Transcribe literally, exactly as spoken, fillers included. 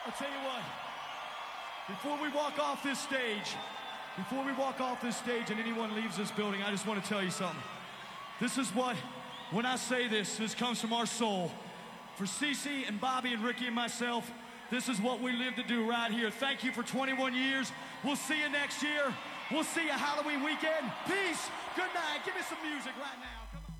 I'll tell you what, before we walk off this stage, before we walk off this stage and anyone leaves this building, I just want to tell you something. This is what, when I say this, this comes from our soul. For Cece and Bobby and Ricky and myself, this is what we live to do right here. Thank you for twenty-one years. We'll see you next year. We'll see you Halloween weekend. Peace. Good night. Give me some music right now. Come